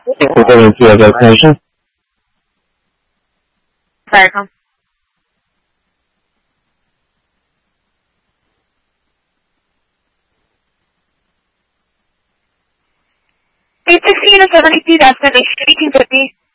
According to your location. Viacom. It's 16 to 72, that's the 1850.